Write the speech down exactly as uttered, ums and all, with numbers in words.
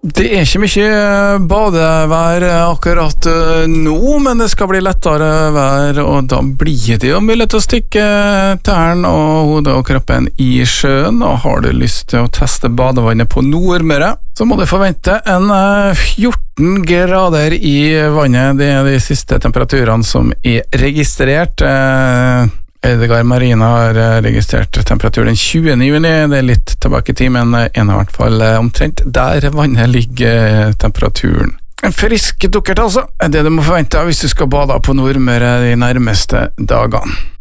Det er ikke mye badevær akkurat nå, men det skal bli lettere vær, og da blir det jo mulig til å stikke tærne og hodet og kroppen i sjøen, og har du lyst til å teste badevannet på Nordmøre, så må du forvente en fjorten grader i vannet. Det er de siste temperaturene som er registrert. Edgar Marina har registrert temperatur den tjuende juni, det er litt tilbake i tid, men en i hvert fall omtrent der vannet ligger temperaturen. En frisk dukkert altså, er det du må forvente hvis du skal bade på Nordmøre de nærmeste dagene.